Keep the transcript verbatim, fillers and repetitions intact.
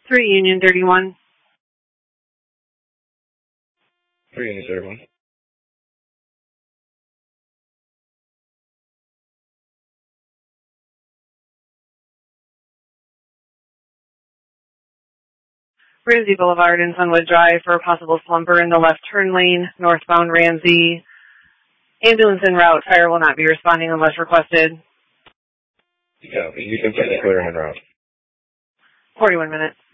three Union thirty-one. three Union thirty-one. Ramsey Boulevard and Sunwood Drive for a possible slumper in the left turn lane, northbound Ramsey. Ambulance en route. Fire will not be responding unless requested. Yeah, you can put the clear en route. forty-one minutes.